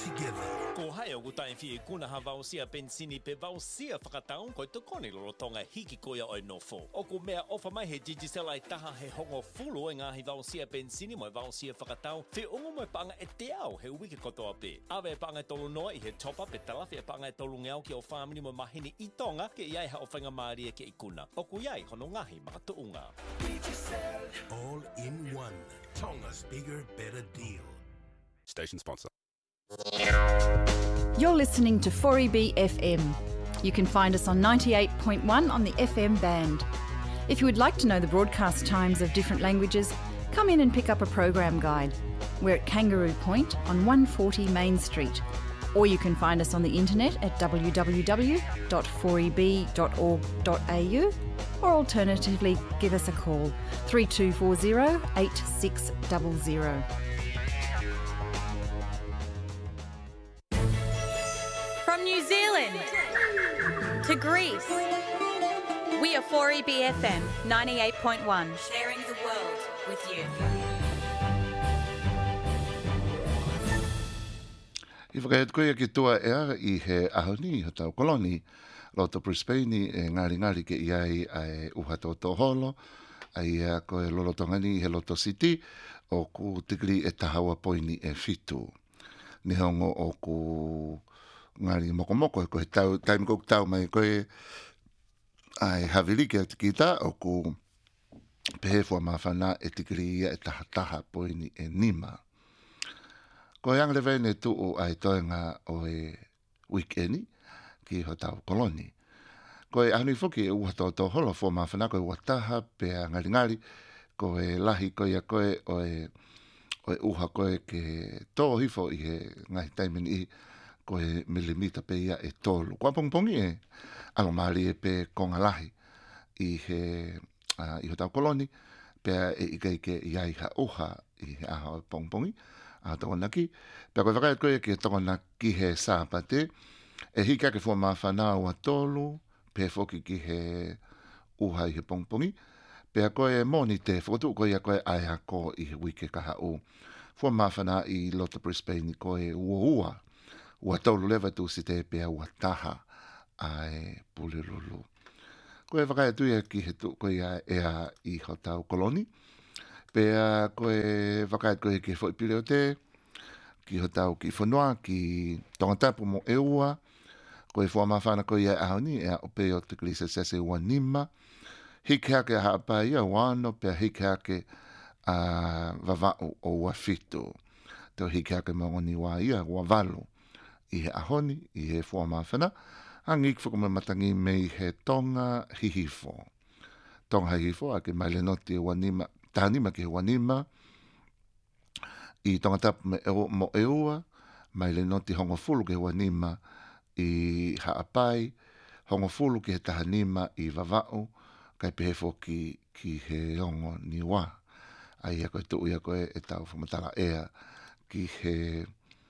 together. Ko hai o kutai fi kuna ha vausia pensini pe vausia whakataun koe tukone lorotonga hiki koia o nofo. O ku mea ofa mai he Digicel ai taha he hongo fulu e ngahi vausia pensini mo vausia whakatau fi ungo mo panga e te au he wiki kotoa pe. Awe panga tolu noa I he topa pe talafi e panga tolu ngeau ki o whamini mo mahini I tonga ke iai ha o whainga maaria ke ikuna. O ku iai hono ngahi makatuunga. All in one. Tonga's bigger, better deal. Station sponsor. You're listening to 4EB FM. You can find us on 98.1 on the FM band. If you would like to know the broadcast times of different languages, come in and pick up a program guide. We're at Kangaroo Point on 140 Main Street. Or you can find us on the internet at www.4eb.org.au or alternatively give us a call 3240 8600. From New Zealand to Greece, we are 4EB FM 98.1, sharing the world with you. I whakaiat koe ki tua ea I he ahoni I tau koloni, loto Brisbane e ngari ke iai ai uhato toholo, ai ea koe lolotongani he loto city, o ku tikri e tahawa poini e fitu. Ni hongo o ku ngari mokomoko, koe tau, taimi koku tau mai koe ai havilike o tikita, o ku pehefua mawhana e tikri ia e tahataha poini e nima. Ko yang lewe ne tuu ai toenga o e weekendi ki ho tau koloni. Ko e anu foki e uhato to holo fo mawhana ko e wataha pe ngari ko e lahi ko ia koe o e uha koe ke tō hifo I he ngai taimin I ko e milimita pe ia e tolu. Kua pongpongi e alomari e pe konga lahi I he I ho tau koloni pe e ike iai ha uha I he aha o pongpongi. A tōna ki. Pea koe whakaiat koe ki tōna ki he sāpate. E hika ke fua mawhana ua tolu. Pea whoki ki he uha I he pongpongi. Pea koe moni te whakotu koe ia koe ai hako I he wike kaha o. Fua mawhana I Loto Brisbane koe ua. Ua tolu lewa tu si te pea ua taha ai pulirulu. Koe whakaiat tuia ki he tu koe ia ea I hotau koloni. Pea koe whakait koe ki fwoi pire o te, ki hotau ki whanua, ki tongatapu mo eua, koe fua mawhana koe ia ahoni, ea ope o te klise sese ua nima, hiki hake a hapa ia wano, pea hiki hake a vavau o ua fitu. Teo hiki hake mongoni wa ia, ua valo, I he ahoni, I he fua mawhana, angik whakome matangi mei he tonga hihifo. Tonga hihifo, ake maile noti ua nima, Tānima ki wanima, I tongatapu mo eua, mai le noti hongo fulu ki wanima I haapai, hongo fulu ki he tahanima I vavau, kai pehefo ki he hongo niwa. Ai koe tuu ia koe e tau whamatala ea ki he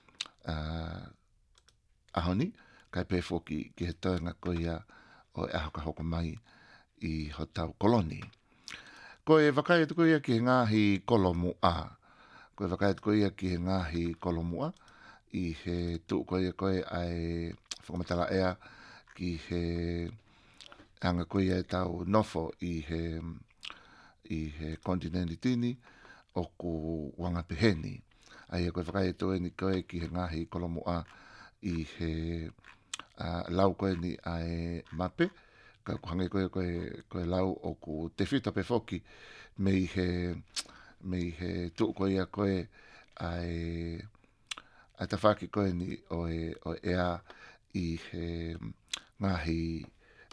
ahoni, kai pehefo ki he toenga koe ia o e ahoka hoko mai I hotau koloni. Ko e whakaiat koe ia ki he ngahi kolomua. Ko e whakaiat koe ia ki he ngahi kolomua. I he tuu koe ia koe ai whakamatala ea ki he hanga koe ia e tau nofo I he kontinenti tini o ku wanga peheni. Ai koe whakaiat koe ni koe ki he ngahi kolomua I he lau koe ni ai mape. Ka kuhange koe lau o ku te whita pe whoki mei he tuu koe ia koe ai ta whaki koe ni o ea I he ngahi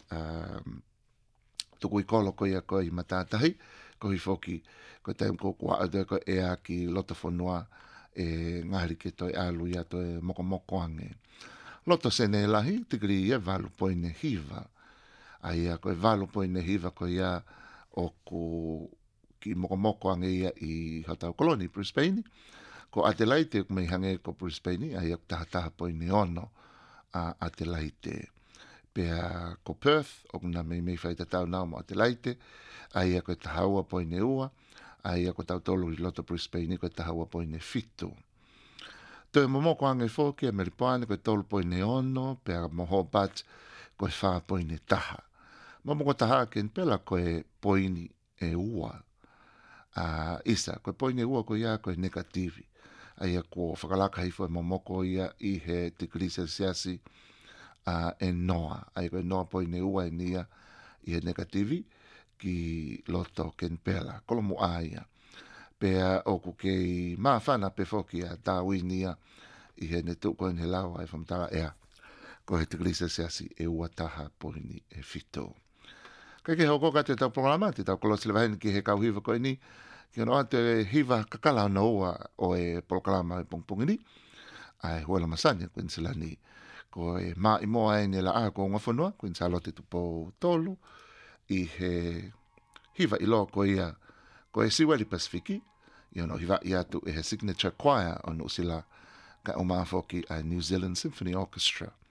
tuku I kolo koe ia koe I matatahi koe whoki koe taim ko kua ade koe ea ki loto whanua e ngahari ke toi alu ia toi moko ange. Loto sene lahi tikiri ia valu poine hiva. Ai koe valo poine hiva koe ia o ku ki moko ange ia I hotau koloni Brisbane. Ko Adelaide mei hange ko Brisbane ai taha poine ono a Adelaide. Pea ko Perth o kuna mei whaita tau nao mo Adelaide ai koe tahaua poine ua ai ko tau tolu I Loto Brisbane koe tahaua poine fitu. Toi momoko ange fōki a Meripane koe tolu poine ono, pēra moho bat koe whā poine taha. Momoko taha ken pela koe poini e ua. Isa, koe poine ua koe ia koe negativi. Aia ko whakalaka hifo e momoko ia I he te krisa siasi e noa. Aia koe noa poine ua e nia I he negativi ki loto ken pela. Kolomu aia. Pea oku kei mawhana pe foki a Darwinia I he ne tuko in he lau ai whamtara ea. Ko he te krisa siasi e ua taha poini e fito. Kai ke hoko ka te tau programa, te tau kolosile waheni ki he kauhiva koe ni, ki ono ate hiva kakala na ua o e programa e pongpongini, ai huela masanya kwen sila ni, ko e maa I moa e ni la a ko ngafonua, kwen sa lote tupo tolu, I he hiva I loa ko ia, ko e Siweli Pasifiki, I ono hiva I atu e he signature choir o no sila ka o maa foki a New Zealand Symphony Orchestra.